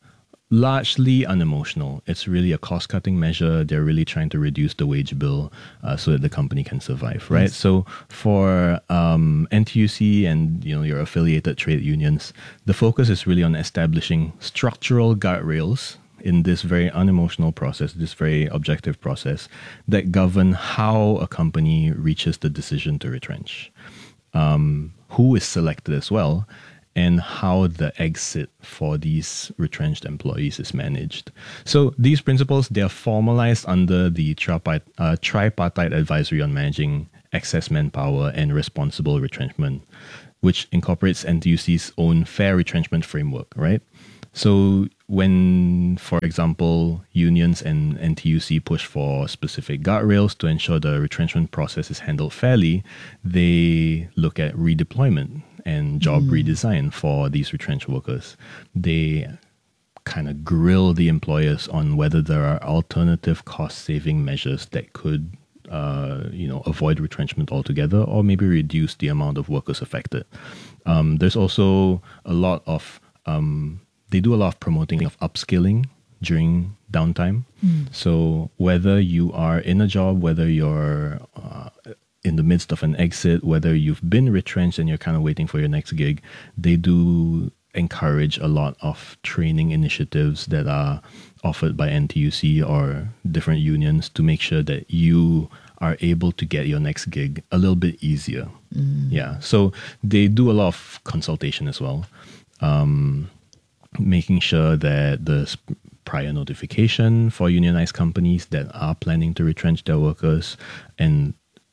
largely unemotional. It's really a cost-cutting measure. They're really trying to reduce the wage bill uh, so that the company can survive, right? Yes. So for um, N T U C and you know your affiliated trade unions, the focus is really on establishing structural guardrails in this very unemotional process, this very objective process that govern how a company reaches the decision to retrench, um, who is selected as well, and how the exit for these retrenched employees is managed. So these principles, they are formalized under the tripartite, uh, tripartite advisory on managing excess manpower and responsible retrenchment, which incorporates N T U C's own fair retrenchment framework, right? So when, for example, unions and N T U C push for specific guardrails to ensure the retrenchment process is handled fairly, they look at redeployment and job Mm. redesign for these retrenched workers. They kind of grill the employers on whether there are alternative cost-saving measures that could uh, you know, avoid retrenchment altogether or maybe reduce the amount of workers affected. Um, there's also a lot of um, they do a lot of promoting of upskilling during downtime. Mm. So whether you are in a job, whether you're uh, in the midst of an exit, whether you've been retrenched and you're kind of waiting for your next gig, they do encourage a lot of training initiatives that are offered by N T U C or different unions to make sure that you are able to get your next gig a little bit easier. Mm. Yeah. So they do a lot of consultation as well. Um, making sure that there's prior notification for unionized companies that are planning to retrench their workers and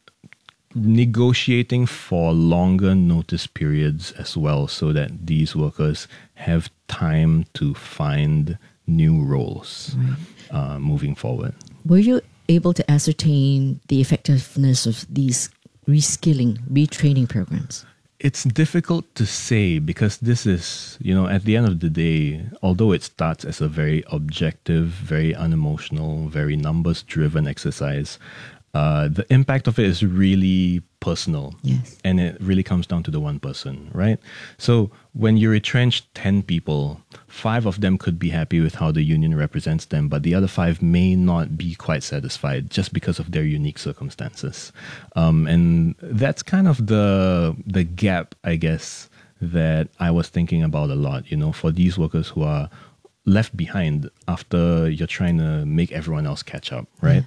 negotiating for longer notice periods as well so that these workers have time to find new roles Right. uh, moving forward. Were you able to ascertain the effectiveness of these reskilling, retraining programs? It's difficult to say because this is, you know, at the end of the day, although it starts as a very objective, very unemotional, very numbers-driven exercise, uh, the impact of it is really personal. Yes. And it really comes down to the one person, right? So when you retrench ten people, five of them could be happy with how the union represents them, but the other five may not be quite satisfied just because of their unique circumstances. Um, and that's kind of the the gap, I guess, that I was thinking about a lot, you know, for these workers who are left behind after you're trying to make everyone else catch up, right?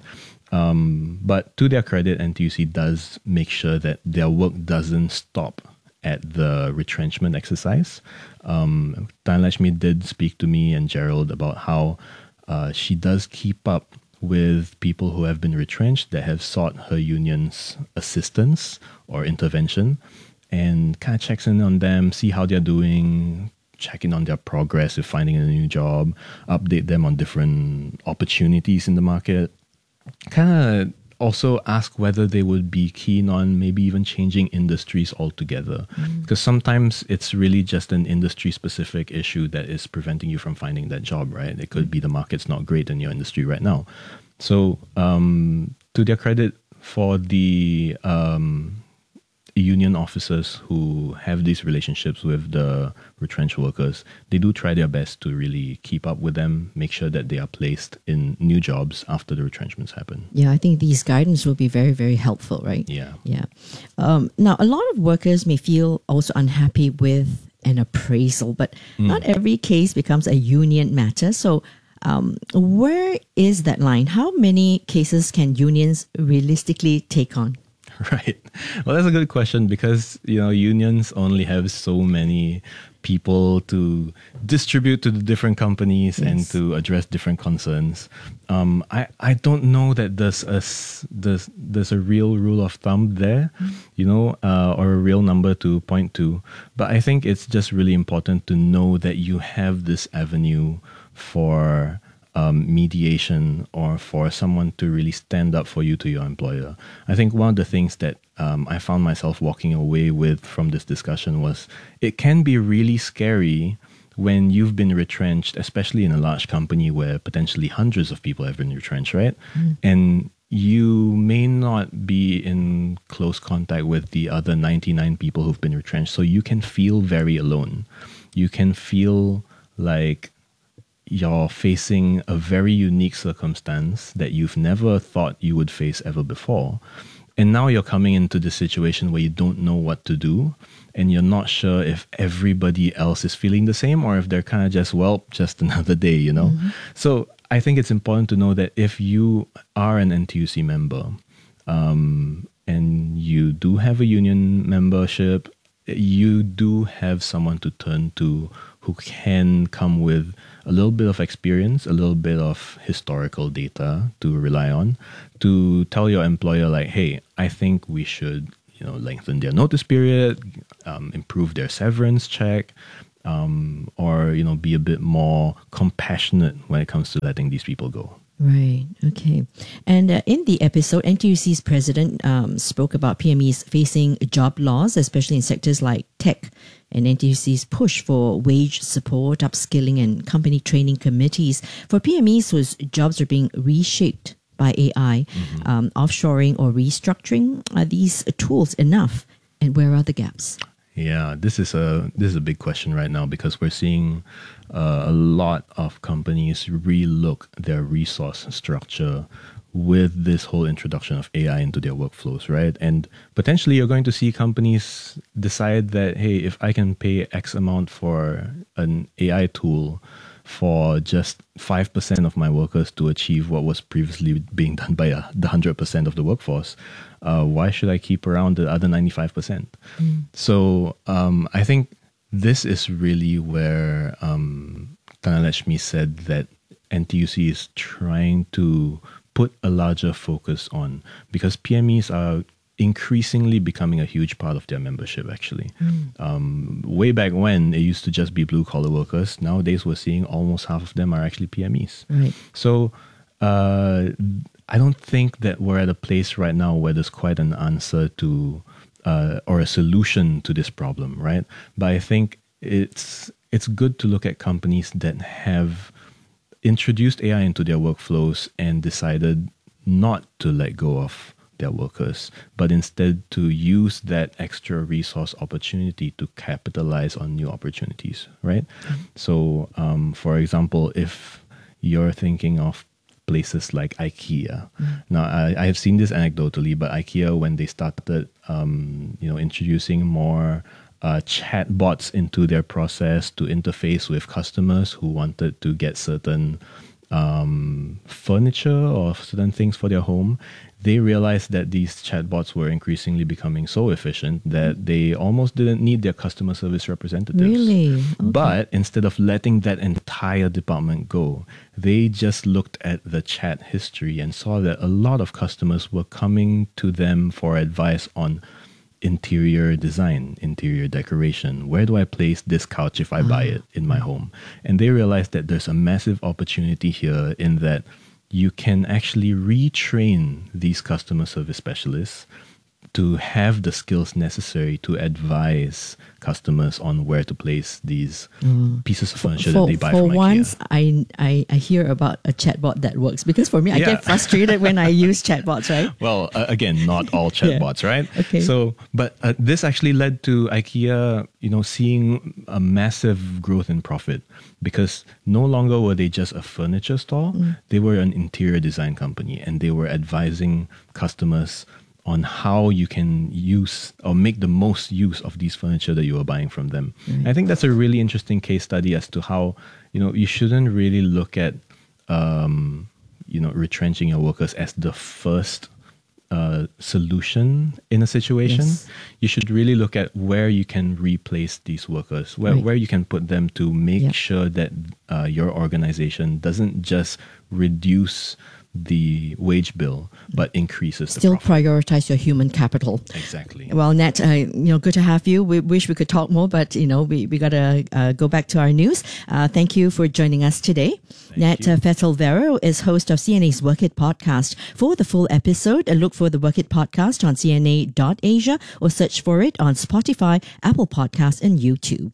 Um, but to their credit, N T U C does make sure that their work doesn't stop at the retrenchment exercise. Um, Tan Lashmi did speak to me and Gerald about how uh, she does keep up with people who have been retrenched that have sought her union's assistance or intervention and kind of checks in on them, see how they're doing, check in on their progress with finding a new job, update them on different opportunities in the market. Kind of also ask whether they would be keen on maybe even changing industries altogether. Because sometimes it's really just an industry-specific issue that is preventing you from finding that job, right? It could be the market's not great in your industry right now. So um, to their credit, for the um, union officers who have these relationships with the retrenched workers, they do try their best to really keep up with them, make sure that they are placed in new jobs after the retrenchments happen. Yeah, I think these guidance will be very, very helpful, right? Yeah. Yeah. Um, now, a lot of workers may feel also unhappy with an appraisal, but Mm. not every case becomes a union matter. So, um, where is that line? How many cases can unions realistically take on? Right. Well, that's a good question because, you know, unions only have so many people to distribute to the different companies and Yes. to address different concerns. Um, I, I don't know that there's a, s- there's, there's a real rule of thumb there, you know, uh, or a real number to point to. But I think it's just really important to know that you have this avenue for Um, mediation or for someone to really stand up for you to your employer. I think one of the things that um, I found myself walking away with from this discussion was it can be really scary when you've been retrenched, especially in a large company where potentially hundreds of people have been retrenched, right? Mm. And you may not be in close contact with the other ninety-nine people who've been retrenched, so you can feel very alone. You can feel like you're facing a very unique circumstance that you've never thought you would face ever before. And now you're coming into the situation where you don't know what to do, and you're not sure if everybody else is feeling the same or if they're kind of just, well, just another day, you know? Mm-hmm. So I think it's important to know that if you are an N T U C member um, and you do have a union membership, you do have someone to turn to who can come with a little bit of experience, a little bit of historical data to rely on, to tell your employer like, hey, I think we should, you know, lengthen their notice period, um, improve their severance check, um, or, you know, be a bit more compassionate when it comes to letting these people go. Right. Okay. And uh, in the episode, N T U C's president um, spoke about P M Es facing job loss, especially in sectors like tech, and N T U C's push for wage support, upskilling, and company training committees for P M Es whose jobs are being reshaped by A I, mm-hmm. um, offshoring or restructuring. Are these tools enough? And where are the gaps? Yeah, this is a this is a big question right now because we're seeing uh, a lot of companies relook their resource structure with this whole introduction of A I into their workflows, right? And potentially you're going to see companies decide that, hey, if I can pay X amount for an A I tool for just five percent of my workers to achieve what was previously being done by uh, the one hundred percent of the workforce, uh, why should I keep around the other ninety-five percent? Mm. So um, I think this is really where um, Tanalakshmi said that N T U C is trying to put a larger focus on, because P M Es are increasingly becoming a huge part of their membership, actually. Mm. Um, way back when, it used to just be blue-collar workers. Nowadays, we're seeing almost half of them are actually P M Es. Right. So uh, I don't think that we're at a place right now where there's quite an answer to uh, or a solution to this problem, right? But I think it's it's good to look at companies that have introduced A I into their workflows and decided not to let go of their workers, but instead to use that extra resource opportunity to capitalize on new opportunities, right? Mm-hmm. So, um, for example, if you're thinking of places like IKEA, mm-hmm. now I, I have seen this anecdotally, but IKEA, when they started, um, you know, introducing more uh, chat bots into their process to interface with customers who wanted to get certain um, furniture or certain things for their home, they realized that these chatbots were increasingly becoming so efficient that they almost didn't need their customer service representatives. Really? Okay. But instead of letting that entire department go, they just looked at the chat history and saw that a lot of customers were coming to them for advice on interior design, interior decoration. Where do I place this couch if I buy it in my home? And they realized that there's a massive opportunity here in that you can actually retrain these customer service specialists to have the skills necessary to advise customers on where to place these mm. pieces of furniture for, that they buy for from IKEA. For once, I, I, I hear about a chatbot that works, because for me, I Yeah. get frustrated when I use chatbots, right? Well, uh, again, not all chatbots, Yeah. right? Okay. So, but uh, this actually led to IKEA, you know, seeing a massive growth in profit, because no longer were they just a furniture store; Mm. they were an interior design company, and they were advising customers on how you can use or make the most use of these furniture that you are buying from them. Right. I think that's a really interesting case study as to how, you know, you shouldn't really look at, um, you know, retrenching your workers as the first uh, solution in a situation. Yes. You should really look at where you can replace these workers, where, Right. where you can put them to make Yeah. sure that uh, your organization doesn't just reduce the wage bill, but increases Still the profit. prioritize your human capital. Exactly. Well, Nat, uh, you know, good to have you. We wish we could talk more, but you know, we we gotta uh, go back to our news. Uh, thank you for joining us today. Nat uh, Fetal-Vero is host of C N A's Work It podcast. For the full episode, uh, look for the Work It podcast on C N A dot asia or search for it on Spotify, Apple Podcasts, and YouTube.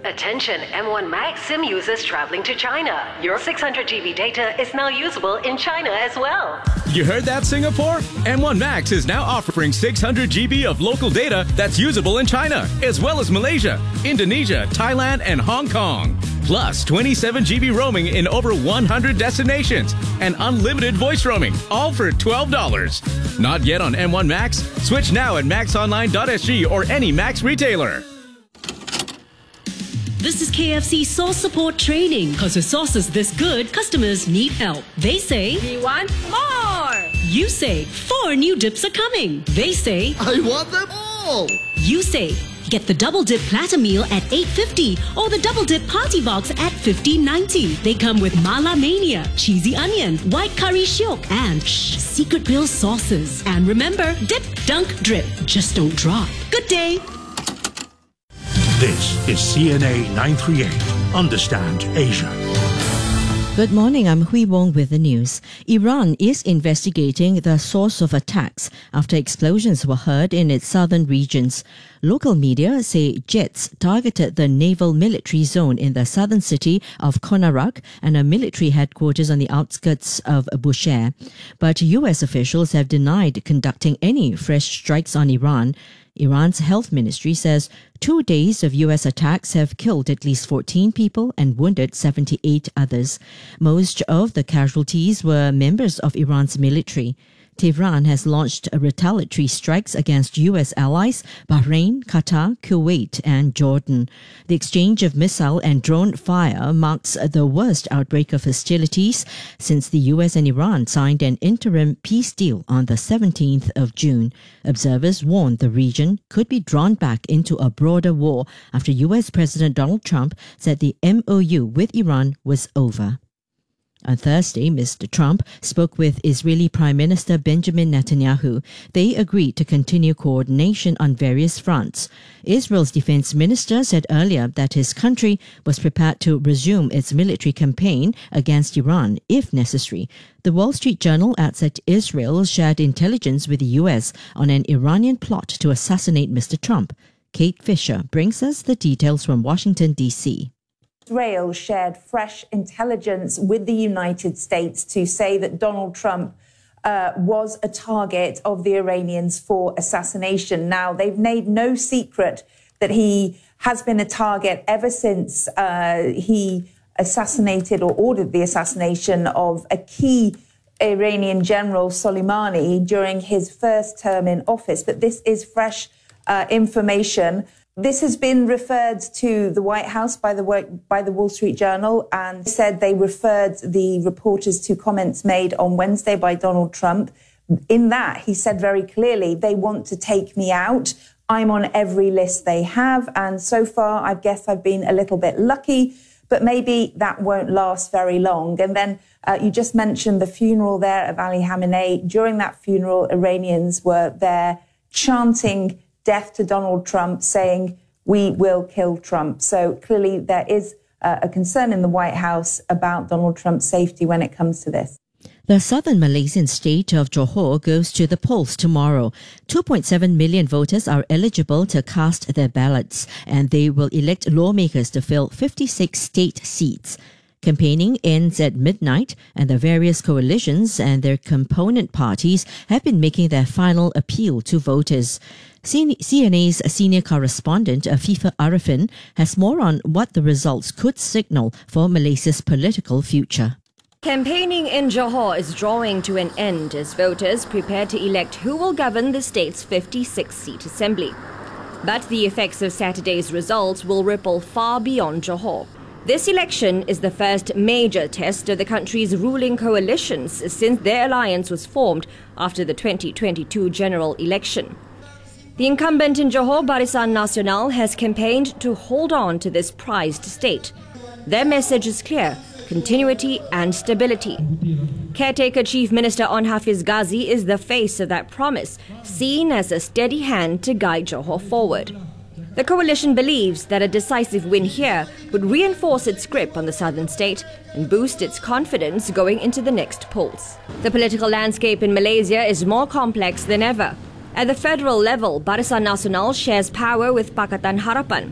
Attention M one Max SIM users traveling to China. Your six hundred gigabyte data is now usable in China as well. You heard that, Singapore? M one Max is now offering six hundred gigabytes of local data that's usable in China, as well as Malaysia, Indonesia, Thailand, and Hong Kong. Plus twenty-seven gigabytes roaming in over one hundred destinations and unlimited voice roaming, all for twelve dollars. Not yet on M one Max? Switch now at max online dot s g or any Max retailer. This is K F C Sauce Support Training. Because with sauces this good, customers need help. They say, we want more. You say, four new dips are coming. They say, I want them all. You say, get the double dip platter meal at eight fifty or the double dip party box at fifteen ninety. They come with Mala Mania, cheesy onion, white curry shiok, and shh, secret grill sauces. And remember, dip, dunk, drip. Just don't drop. Good day. This is C N A nine thirty-eight. Understand Asia. Good morning, I'm Hui Wong with the news. Iran is investigating the source of attacks after explosions were heard in its southern regions. Local media say jets targeted the naval military zone in the southern city of Konarak and a military headquarters on the outskirts of Bushehr. But U S officials have denied conducting any fresh strikes on Iran. Iran's health ministry says two days of U S attacks have killed at least fourteen people and wounded seventy-eight others. Most of the casualties were members of Iran's military. Tehran has launched retaliatory strikes against U S allies Bahrain, Qatar, Kuwait and Jordan. The exchange of missile and drone fire marks the worst outbreak of hostilities since the U S and Iran signed an interim peace deal on the seventeenth of June. Observers warn the region could be drawn back into a broader war after U S President Donald Trump said the M O U with Iran was over. On Thursday, Mister Trump spoke with Israeli Prime Minister Benjamin Netanyahu. They agreed to continue coordination on various fronts. Israel's defense minister said earlier that his country was prepared to resume its military campaign against Iran if necessary. The Wall Street Journal adds that Israel shared intelligence with the U S on an Iranian plot to assassinate Mister Trump. Kate Fisher brings us the details from Washington, D C Israel shared fresh intelligence with the United States to say that Donald Trump uh, was a target of the Iranians for assassination. Now, they've made no secret that he has been a target ever since uh, he assassinated or ordered the assassination of a key Iranian general, Soleimani, during his first term in office. But this is fresh uh, information. This has been referred to the White House by the by the Wall Street Journal and said they referred the reporters to comments made on Wednesday by Donald Trump. In that, he said very clearly, they want to take me out. I'm on every list they have. And so far, I guess I've been a little bit lucky, but maybe that won't last very long. And then uh, you just mentioned the funeral there of Ali Khamenei. During that funeral, Iranians were there chanting death to Donald Trump, saying, we will kill Trump. So clearly there is uh, a concern in the White House about Donald Trump's safety when it comes to this. The southern Malaysian state of Johor goes to the polls tomorrow. two point seven million voters are eligible to cast their ballots, and they will elect lawmakers to fill fifty-six state seats. Campaigning ends at midnight, and the various coalitions and their component parties have been making their final appeal to voters. C N A's senior correspondent, Afifa Arifin, has more on what the results could signal for Malaysia's political future. Campaigning in Johor is drawing to an end as voters prepare to elect who will govern the state's fifty-six seat assembly. But the effects of Saturday's results will ripple far beyond Johor. This election is the first major test of the country's ruling coalitions since their alliance was formed after the twenty twenty-two general election. The incumbent in Johor, Barisan Nasional, has campaigned to hold on to this prized state. Their message is clear: continuity and stability. Caretaker Chief Minister Onn Hafiz Ghazi is the face of that promise, seen as a steady hand to guide Johor forward. The coalition believes that a decisive win here would reinforce its grip on the southern state and boost its confidence going into the next polls. The political landscape in Malaysia is more complex than ever. At the federal level, Barisan Nasional shares power with Pakatan Harapan.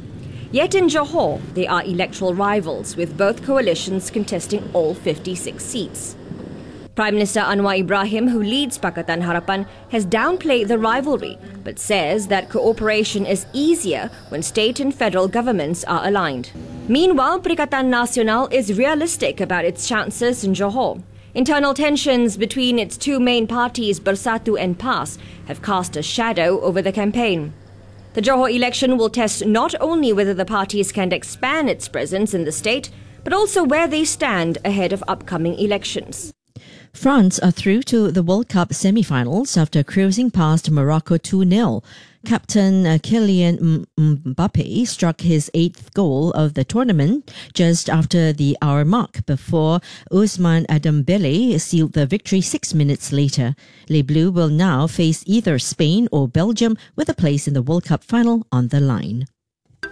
Yet in Johor, they are electoral rivals, with both coalitions contesting all fifty-six seats. Prime Minister Anwar Ibrahim, who leads Pakatan Harapan, has downplayed the rivalry, but says that cooperation is easier when state and federal governments are aligned. Meanwhile, Perikatan Nasional is realistic about its chances in Johor. Internal tensions between its two main parties, Bersatu and P A S, have cast a shadow over the campaign. The Johor election will test not only whether the parties can expand its presence in the state, but also where they stand ahead of upcoming elections. France are through to the World Cup semi-finals after cruising past Morocco two nil. Captain uh, Kylian Mbappe struck his eighth goal of the tournament just after the hour mark before Ousmane Dembele sealed the victory six minutes later. Les Bleus will now face either Spain or Belgium with a place in the World Cup final on the line.